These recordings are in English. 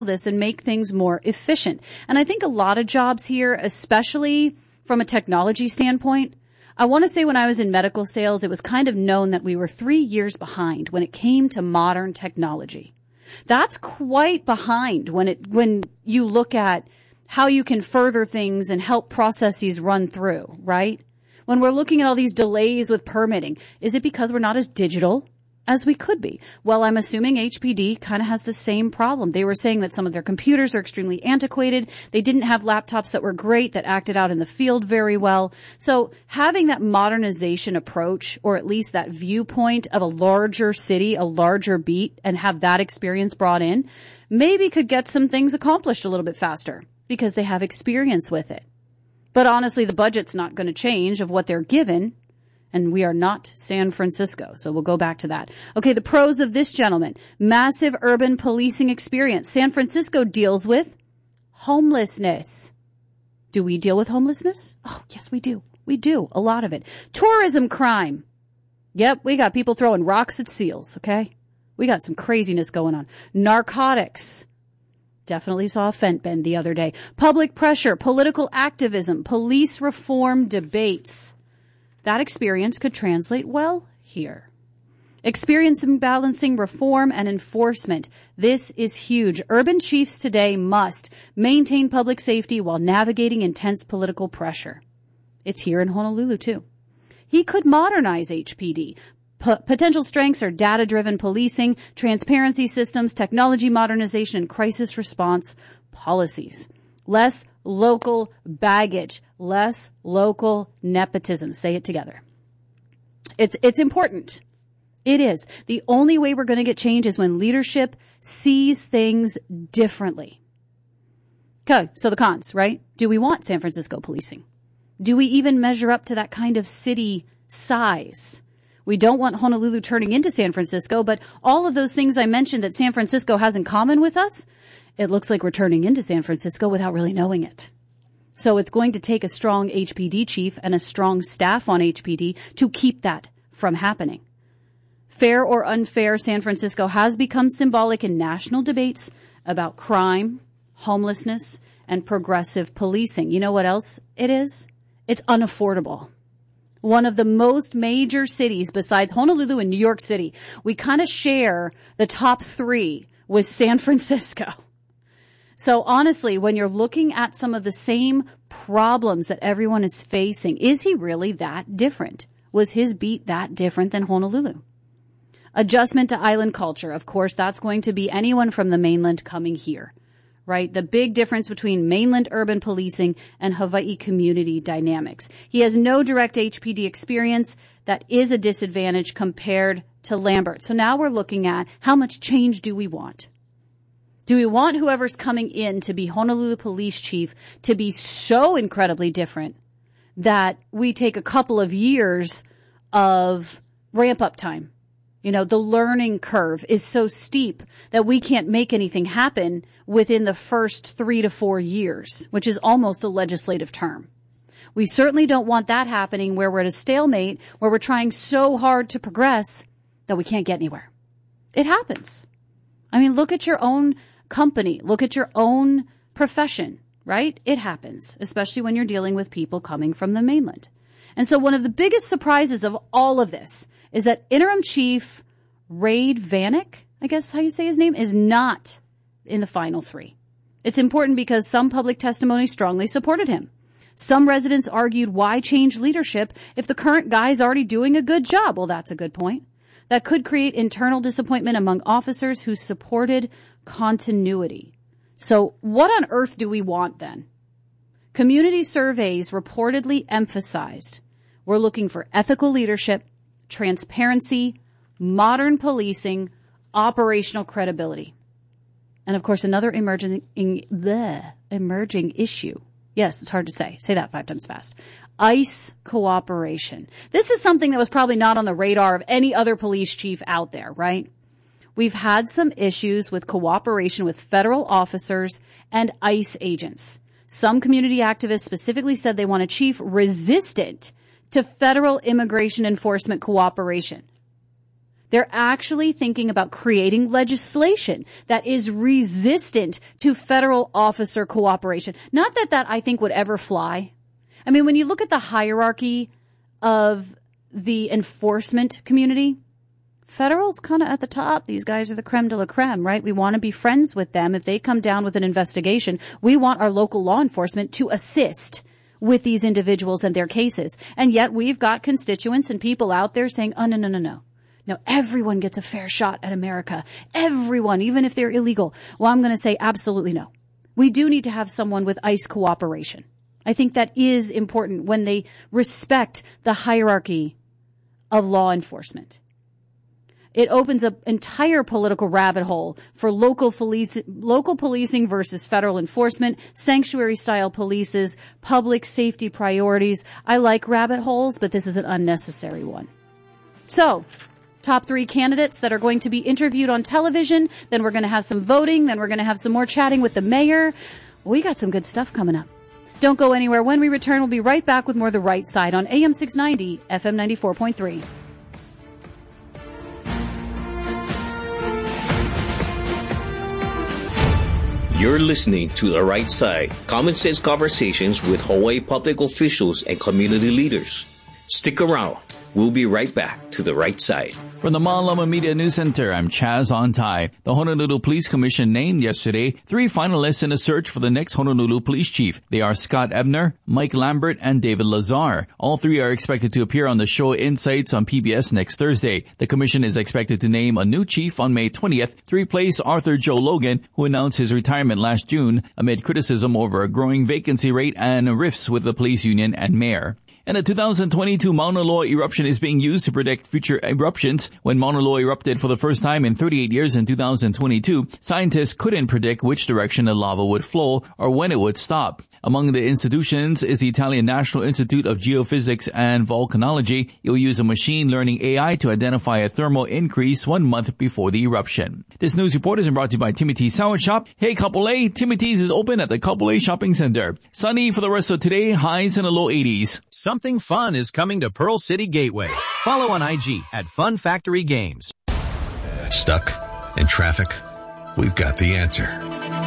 this and make things more efficient. And I think a lot of jobs here, especially from a technology standpoint, I want to say when I was in medical sales, it was kind of known that we were 3 years behind when it came to modern technology. That's quite behind when you look at how you can further things and help processes run through, right? When we're looking at all these delays with permitting, is it because we're not as digital as we could be? Well, I'm assuming HPD kind of has the same problem. They were saying that some of their computers are extremely antiquated. They didn't have laptops that were great, that acted out in the field very well. So having that modernization approach, or at least that viewpoint of a larger city, a larger beat, and have that experience brought in, maybe could get some things accomplished a little bit faster because they have experience with it. But honestly, the budget's not going to change of what they're given. And we are not San Francisco, so we'll go back to that. Okay, the pros of this gentleman. Massive urban policing experience. San Francisco deals with homelessness. Do we deal with homelessness? Oh, yes, we do. We do. A lot of it. Tourism crime. Yep, we got people throwing rocks at seals, okay? We got some craziness going on. Narcotics. Definitely saw a fent bend the other day. Public pressure, political activism, police reform debates. That experience could translate well here. Experience in balancing reform and enforcement. This is huge. Urban chiefs today must maintain public safety while navigating intense political pressure. It's here in Honolulu, too. He could modernize HPD. Potential strengths are data-driven policing, transparency systems, technology modernization, and crisis response policies. Less local baggage, less local nepotism. Say it together. It's important. It is. The only way we're going to get change is when leadership sees things differently. Okay, so the cons, right? Do we want San Francisco policing? Do we even measure up to that kind of city size? We don't want Honolulu turning into San Francisco, but all of those things I mentioned that San Francisco has in common with us, it looks like we're turning into San Francisco without really knowing it. So it's going to take a strong HPD chief and a strong staff on HPD to keep that from happening. Fair or unfair, San Francisco has become symbolic in national debates about crime, homelessness, and progressive policing. You know what else it is? It's unaffordable. One of the most major cities besides Honolulu and New York City. We kind of share the top 3 with San Francisco. So honestly, when you're looking at some of the same problems that everyone is facing, is he really that different? Was his beat that different than Honolulu? Adjustment to island culture. Of course, that's going to be anyone from the mainland coming here, right? The big difference between mainland urban policing and Hawaii community dynamics. He has no direct HPD experience. That is a disadvantage compared to Lambert. So now we're looking at how much change do we want? Do we want whoever's coming in to be Honolulu police chief to be so incredibly different that we take a couple of years of ramp up time? You know, the learning curve is so steep that we can't make anything happen within the first 3 to 4 years, which is almost a legislative term. We certainly don't want that happening where we're at a stalemate, where we're trying so hard to progress that we can't get anywhere. It happens. I mean, look at your own company. Look at your own profession, right? It happens, especially when you're dealing with people coming from the mainland. And so one of the biggest surprises of all of this is that interim chief Raid Vanek, I guess how you say his name, is not in the final 3. It's important because some public testimony strongly supported him. Some residents argued, why change leadership if the current guy is already doing a good job? Well, that's a good point. That could create internal disappointment among officers who supported continuity. So what on earth do we want then? Community surveys reportedly emphasized we're looking for ethical leadership, transparency, modern policing, operational credibility. And of course, another emerging issue. Yes, it's hard to say. Say that 5 times fast. ICE cooperation. This is something that was probably not on the radar of any other police chief out there, right? We've had some issues with cooperation with federal officers and ICE agents. Some community activists specifically said they want a chief resistant to federal immigration enforcement cooperation. They're actually thinking about creating legislation that is resistant to federal officer cooperation. Not that I think would ever fly. I mean, when you look at the hierarchy of the enforcement community, federal's kind of at the top. These guys are the creme de la creme, right? We want to be friends with them. If they come down with an investigation, we want our local law enforcement to assist with these individuals and their cases. And yet we've got constituents and people out there saying, oh, no. No, everyone gets a fair shot at America. Everyone, even if they're illegal. Well, I'm going to say absolutely no. We do need to have someone with ICE cooperation. I think that is important when they respect the hierarchy of law enforcement. It opens up entire political rabbit hole for local policing versus federal enforcement, sanctuary-style polices, public safety priorities. I like rabbit holes, but this is an unnecessary one. So, top 3 candidates that are going to be interviewed on television. Then we're going to have some voting. Then we're going to have some more chatting with the mayor. We got some good stuff coming up. Don't go anywhere. When we return, we'll be right back with more The Right Side on AM 690, FM 94.3. You're listening to The Right Side, common sense conversations with Hawaii public officials and community leaders. Stick around. We'll be right back to The Right Side. From the Malama Media News Center, I'm Chaz Ontai. The Honolulu Police Commission named yesterday 3 finalists in a search for the next Honolulu Police Chief. They are Scott Ebner, Mike Lambert, and David Lazar. All 3 are expected to appear on the show Insights on PBS next Thursday. The commission is expected to name a new chief on May 20th to replace Arthur Joe Logan, who announced his retirement last June amid criticism over a growing vacancy rate and rifts with the police union and mayor. And the 2022 Mauna Loa eruption is being used to predict future eruptions. When Mauna Loa erupted for the first time in 38 years in 2022, scientists couldn't predict which direction the lava would flow or when it would stop. Among the institutions is the Italian National Institute of Geophysics and Volcanology. It will use a machine learning AI to identify a thermal increase 1 month before the eruption. This news report is brought to you by Timothy's Sour Shop. Hey, Kapolei, Timothy's is open at the Kapolei Shopping Center. Sunny for the rest of today, highs in the low 80s. Something fun is coming to Pearl City Gateway. Follow on IG at Fun Factory Games. Stuck in traffic? We've got the answer.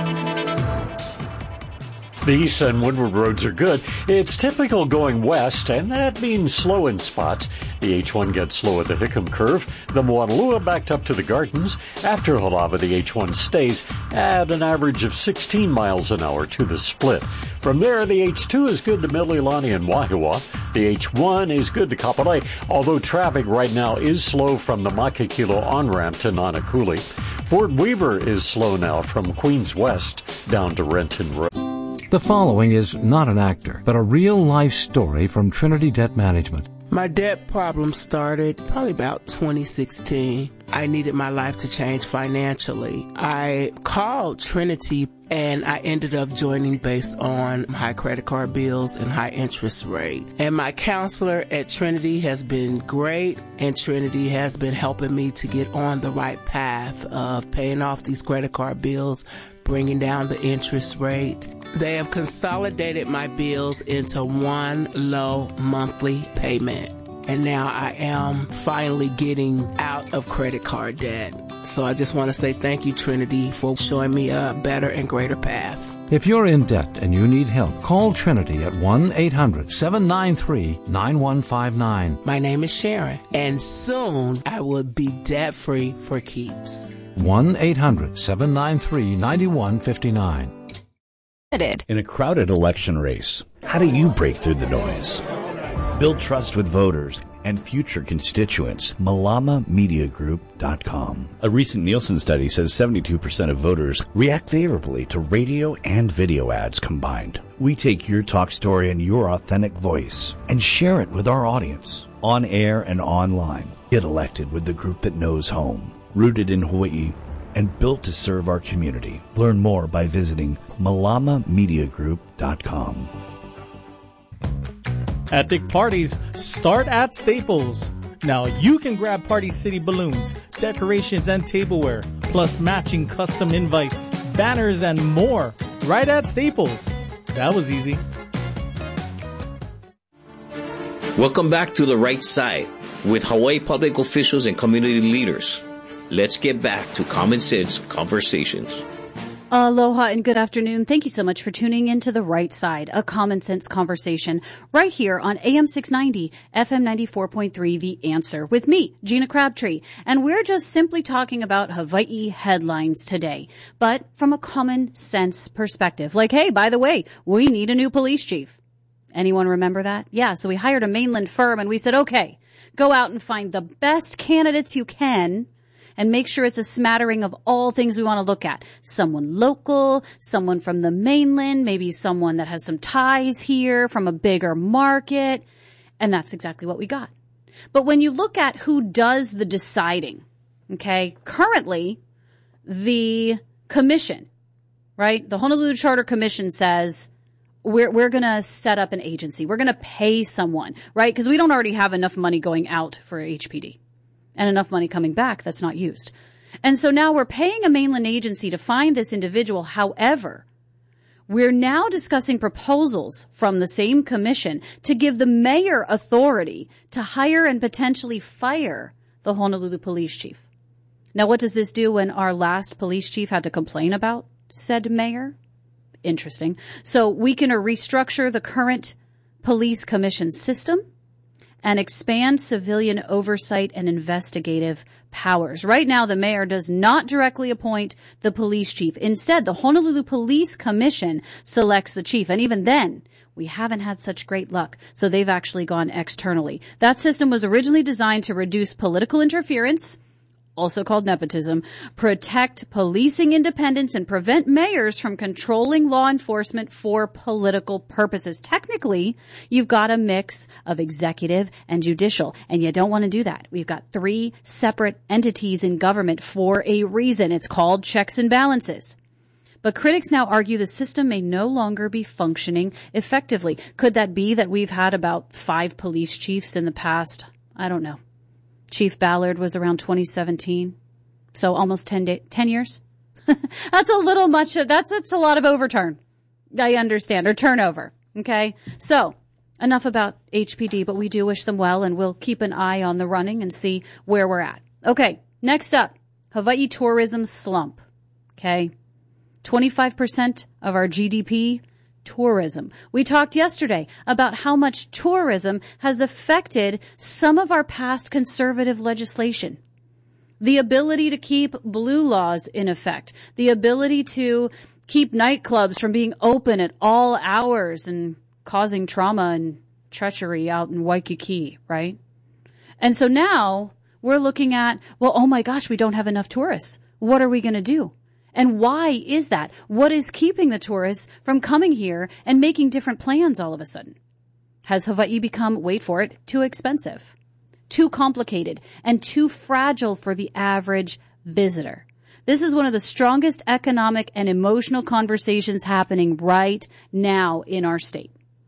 The east and windward roads are good. It's typical going west, and that means slow in spots. The H1 gets slow at the Hickam Curve. The Moanalua backed up to the Gardens. After Halava, the H1 stays at an average of 16 miles an hour to the split. From there, the H2 is good to Mililani and Wahiawa. The H1 is good to Kapolei, although traffic right now is slow from the Makakilo on-ramp to Nanakuli. Fort Weaver is slow now from Queens West down to Renton Road. The following is not an actor, but a real-life story from Trinity Debt Management. My debt problem started probably about 2016. I needed my life to change financially. I called Trinity and I ended up joining based on high credit card bills and high interest rate. And my counselor at Trinity has been great, and Trinity has been helping me to get on the right path of paying off these credit card bills, bringing down the interest rate. They have consolidated my bills into one low monthly payment. And now I am finally getting out of credit card debt. So I just want to say thank you, Trinity, for showing me a better and greater path. If you're in debt and you need help, call Trinity at 1-800-793-9159. My name is Sharon, and soon I will be debt-free for keeps. 1-800-793-9159. In a crowded election race, how do you break through the noise? Build trust with voters and future constituents. MalamaMediaGroup.com. A recent Nielsen study says 72% of voters react favorably to radio and video ads combined. We take your talk story and your authentic voice and share it with our audience, on air and online. Get elected with the group that knows home, rooted in Hawaii, and built to serve our community. Learn more by visiting MalamaMediaGroup.com. Epic parties start at Staples. Now you can grab Party City balloons, decorations, and tableware, plus matching custom invites, banners, and more right at Staples. That was easy. Welcome back to The Right Side. with Hawaii public officials and community leaders. Let's get back to Common Sense Conversations. Aloha and good afternoon. Thank you so much for tuning in to The Right Side, a common sense conversation right here on AM 690, FM 94.3, The Answer, with me, Gina Crabtree. And we're just simply talking about Hawaii headlines today, but from a common sense perspective. Like, hey, by the way, we need a new police chief. Anyone remember that? Yeah, so we hired a mainland firm and we said, okay, go out and find the best candidates you can and make sure it's a smattering of all things we want to look at. Someone local, someone from the mainland, maybe someone that has some ties here from a bigger market. And that's exactly what we got. But when you look at who does the deciding, okay, currently the commission, right? The Honolulu Charter Commission says, we're going to set up an agency. We're going to pay someone, right? Because we don't already have enough money going out for HPD. And enough money coming back that's not used. And so now we're paying a mainland agency to find this individual. However, we're now discussing proposals from the same commission to give the mayor authority to hire and potentially fire the Honolulu police chief. Now, what does this do when our last police chief had to complain about said mayor? Interesting. So we can restructure the current police commission system and expand civilian oversight and investigative powers. Right now, the mayor does not directly appoint the police chief. Instead, the Honolulu Police Commission selects the chief. And even then, we haven't had such great luck. So they've actually gone externally. That system was originally designed to reduce political interference, also called nepotism, protect policing independence, and prevent mayors from controlling law enforcement for political purposes. Technically, you've got a mix of executive and judicial, and you don't want to do that. We've got 3 separate entities in government for a reason. It's called checks and balances. But critics now argue the system may no longer be functioning effectively. Could that be that we've had about 5 police chiefs in the past? I don't know. Chief Ballard was around 2017. So almost 10 years. That's a little much. That's a lot of overturn. I understand. Or turnover. Okay. So enough about HPD, but we do wish them well, and we'll keep an eye on the running and see where we're at. Okay. Next up, Hawaii tourism slump. Okay. 25% of our GDP, tourism. We talked yesterday about how much tourism has affected some of our past conservative legislation. The ability to keep blue laws in effect. The ability to keep nightclubs from being open at all hours and causing trauma and treachery out in Waikiki, right? And so now we're looking at, well, oh my gosh, we don't have enough tourists. What are we going to do? And why is that? What is keeping the tourists from coming here and making different plans all of a sudden? Has Hawaii become, wait for it, too expensive, too complicated, and too fragile for the average visitor? This is one of the strongest economic and emotional conversations happening right now in our state.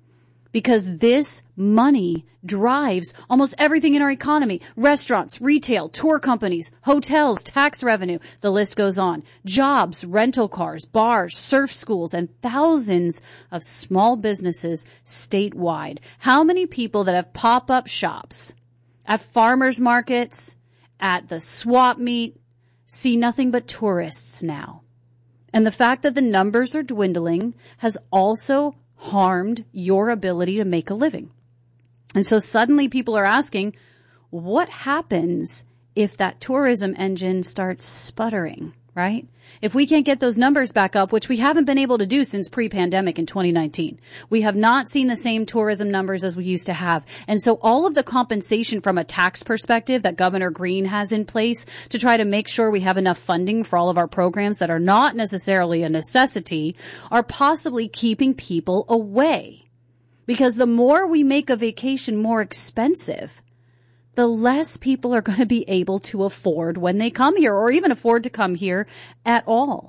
Because this money drives almost everything in our economy. Restaurants, retail, tour companies, hotels, tax revenue. The list goes on. Jobs, rental cars, bars, surf schools, and thousands of small businesses statewide. How many people that have pop-up shops at farmers markets, at the swap meet, see nothing but tourists now? And the fact that the numbers are dwindling has also harmed your ability to make a living. And so suddenly people are asking, what happens if that tourism engine starts sputtering, right? If we can't get those numbers back up, which we haven't been able to do since pre-pandemic in 2019, we have not seen the same tourism numbers as we used to have. And so all of the compensation from a tax perspective that Governor Green has in place to try to make sure we have enough funding for all of our programs that are not necessarily a necessity are possibly keeping people away. Because the more we make a vacation more expensive, the less people are going to be able to afford when they come here, or even afford to come here at all.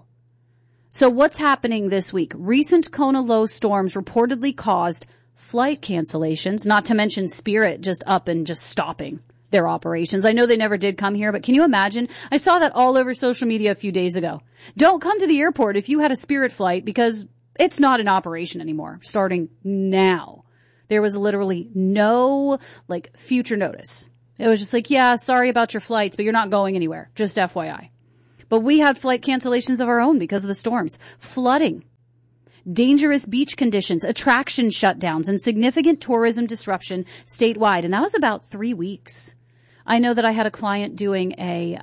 So what's happening this week? Recent Kona low storms reportedly caused flight cancellations, not to mention Spirit just up and just stopping their operations. I know they never did come here, but can you imagine? I saw that all over social media a few days ago. Don't come to the airport if you had a Spirit flight, because it's not in operation anymore, starting now. There was literally no future notice. It was just like, yeah, sorry about your flights, but you're not going anywhere. Just FYI. But we had flight cancellations of our own because of the storms, flooding, dangerous beach conditions, attraction shutdowns, and significant tourism disruption statewide. And that was about 3 weeks. I know that I had a client doing a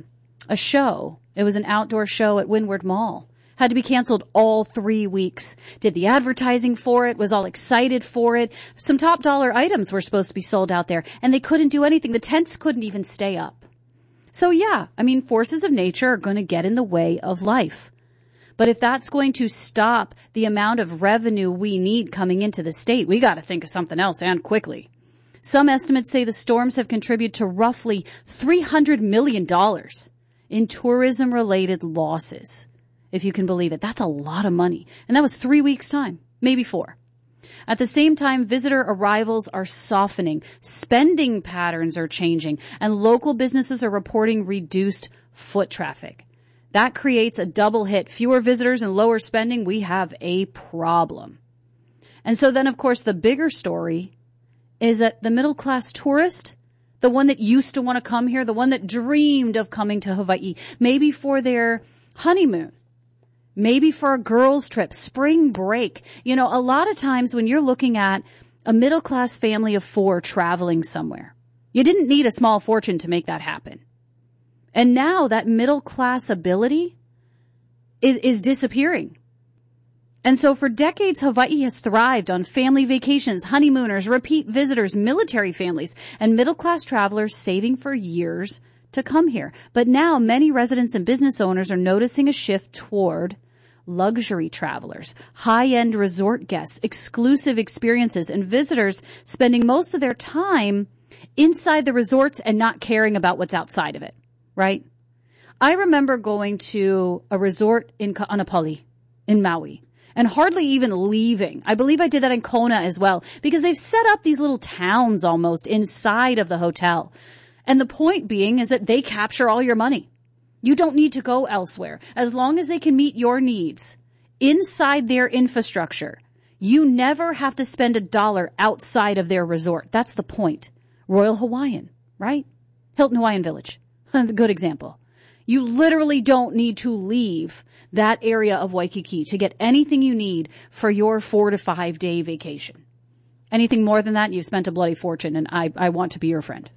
show. It was an outdoor show at Windward Mall. Had to be canceled all 3 weeks. Did the advertising for it, was all excited for it. Some top dollar items were supposed to be sold out there, and they couldn't do anything. The tents couldn't even stay up. So yeah, I mean, forces of nature are going to get in the way of life. But if that's going to stop the amount of revenue we need coming into the state, we got to think of something else, and quickly. Some estimates say the storms have contributed to roughly $300 million in tourism-related losses. If you can believe it, that's a lot of money. And that was 3 weeks' time, maybe 4. At the same time, visitor arrivals are softening, spending patterns are changing, and local businesses are reporting reduced foot traffic. That creates a double hit. Fewer visitors and lower spending, we have a problem. And so then, of course, the bigger story is that the middle-class tourist, the one that used to want to come here, the one that dreamed of coming to Hawaii, maybe for their honeymoon, maybe for a girls' trip, spring break. You know, a lot of times when you're looking at a middle-class family of 4 traveling somewhere, you didn't need a small fortune to make that happen. And now that middle-class ability is disappearing. And so for decades, Hawaii has thrived on family vacations, honeymooners, repeat visitors, military families, and middle-class travelers saving for years to come here. But now many residents and business owners are noticing a shift toward luxury travelers, high-end resort guests, exclusive experiences, and visitors spending most of their time inside the resorts and not caring about what's outside of it, right? I remember going to a resort in Ka'anapali in Maui and hardly even leaving. I believe I did that in Kona as well, because they've set up these little towns almost inside of the hotel. And the point being is that they capture all your money. You don't need to go elsewhere. As long as they can meet your needs inside their infrastructure, you never have to spend $1 outside of their resort. That's the point. Royal Hawaiian, right? Hilton Hawaiian Village. Good example. You literally don't need to leave that area of Waikiki to get anything you need for your 4 to 5 day vacation. Anything more than that, you've spent a bloody fortune, and I want to be your friend.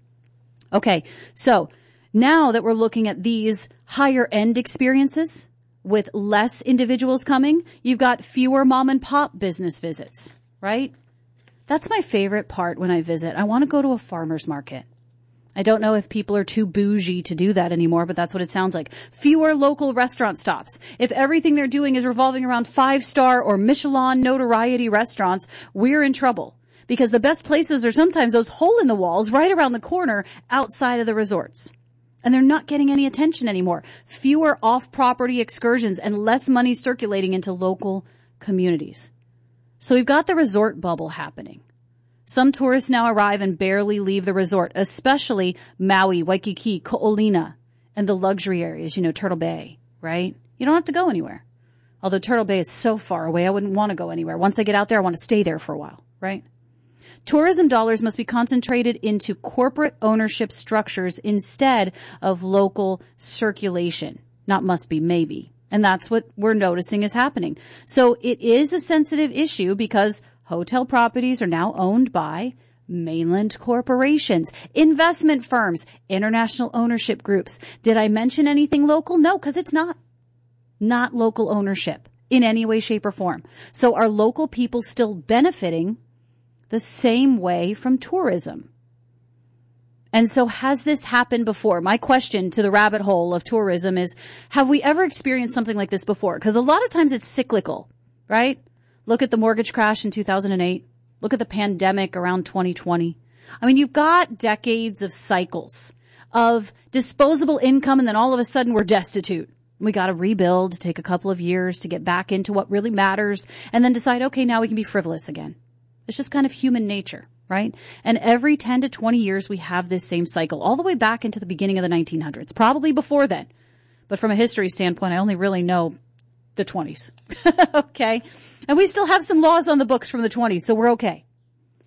Okay, so now that we're looking at these higher end experiences with less individuals coming, you've got fewer mom and pop business visits, right? That's my favorite part when I visit. I want to go to a farmer's market. I don't know if people are too bougie to do that anymore, but that's what it sounds like. Fewer local restaurant stops. If everything they're doing is revolving around 5-star or Michelin notoriety restaurants, we're in trouble. Because the best places are sometimes those hole in the walls right around the corner outside of the resorts. And they're not getting any attention anymore. Fewer off-property excursions and less money circulating into local communities. So we've got the resort bubble happening. Some tourists now arrive and barely leave the resort, especially Maui, Waikiki, Ko'olina, and the luxury areas, Turtle Bay, right? You don't have to go anywhere. Although Turtle Bay is so far away, I wouldn't want to go anywhere. Once I get out there, I want to stay there for a while, right? Tourism dollars must be concentrated into corporate ownership structures instead of local circulation. Not must be, maybe. And that's what we're noticing is happening. So it is a sensitive issue because hotel properties are now owned by mainland corporations, investment firms, international ownership groups. Did I mention anything local? No, because it's not local ownership in any way, shape, or form. So are local people still benefiting the same way from tourism? And so has this happened before? My question to the rabbit hole of tourism is, have we ever experienced something like this before? Because a lot of times it's cyclical, right? Look at the mortgage crash in 2008. Look at the pandemic around 2020. I mean, you've got decades of cycles of disposable income, and then all of a sudden we're destitute. We got to rebuild, take a couple of years to get back into what really matters, and then decide, okay, now we can be frivolous again. It's just kind of human nature, right? And every 10 to 20 years, we have this same cycle, all the way back into the beginning of the 1900s, probably before then. But from a history standpoint, I only really know the 20s. Okay? And we still have some laws on the books from the 20s, so we're okay.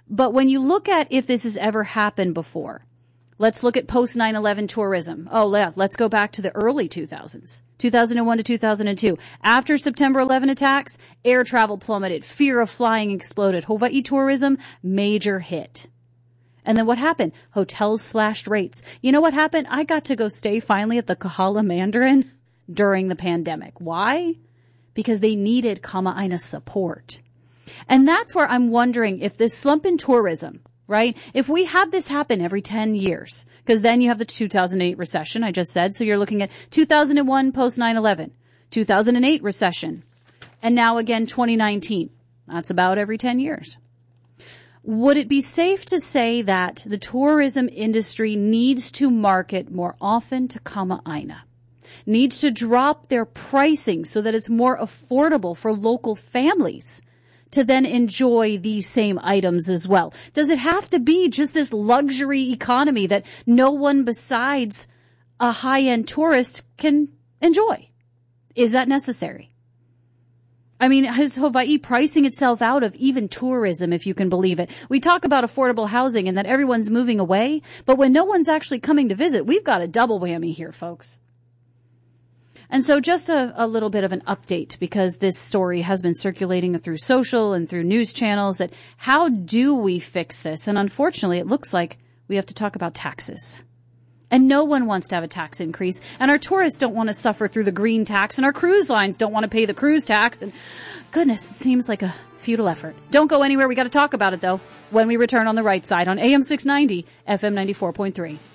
But when you look at if this has ever happened before, let's look at post 9/11 tourism. Oh, yeah, let's go back to the early 2000s, 2001 to 2002. After September 11 attacks, air travel plummeted. Fear of flying exploded. Hawaii tourism, major hit. And then what happened? Hotels slashed rates. You know what happened? I got to go stay finally at the Kahala Mandarin during the pandemic. Why? Because they needed Kama'aina support. And that's where I'm wondering if this slump in tourism, right? If we have this happen every 10 years, because then you have the 2008 recession, I just said. So you're looking at 2001 post 9/11, 2008 recession, and now again 2019. That's about every 10 years. Would it be safe to say that the tourism industry needs to market more often to Kama'aina? Needs to drop their pricing so that it's more affordable for local families to then enjoy these same items as well? Does it have to be just this luxury economy that no one besides a high-end tourist can enjoy? Is that necessary? I mean, is Hawaii pricing itself out of even tourism, if you can believe it? We talk about affordable housing and that everyone's moving away, but when no one's actually coming to visit, we've got a double whammy here, folks. And so just a little bit of an update, because this story has been circulating through social and through news channels, that how do we fix this? And unfortunately, it looks like we have to talk about taxes. And no one wants to have a tax increase. And our tourists don't want to suffer through the green tax. And our cruise lines don't want to pay the cruise tax. And goodness, it seems like a futile effort. Don't go anywhere. We got to talk about it, though, when we return on The Right Side on AM 690, FM 94.3.